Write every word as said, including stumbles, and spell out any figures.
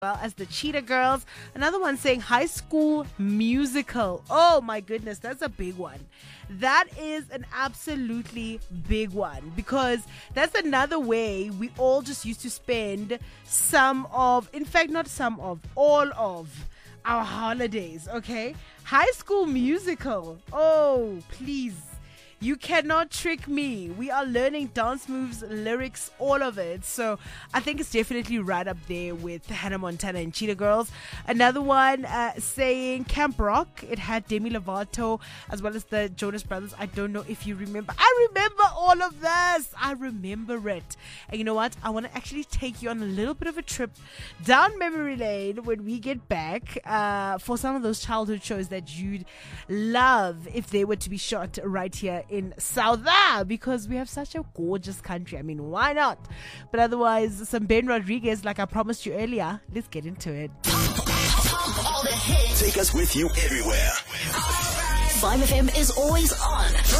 well as the Cheetah Girls. Another one saying High School Musical. Oh my goodness, that's a big one. That is an absolutely big one because that's another way we all just used to spend some of, in fact, not some of, all of our holidays, okay? High School Musical. Oh, please. You cannot trick me. We are learning dance moves, lyrics, all of it. So I think it's definitely right up there with Hannah Montana and Cheetah Girls. Another one uh, saying Camp Rock. It had Demi Lovato as well as the Jonas Brothers. I don't know if you remember. I remember all of this. I remember it. And you know what? I want to actually take you on a little bit of a trip down memory lane when we get back uh, for some of those childhood shows that you'd love if they were to be shot right here in South Africa, because we have such a gorgeous country. I mean, why not? But otherwise, some Ben Rodriguez, like I promised you earlier. Let's get into it. Take us with you everywhere. five F M is always on.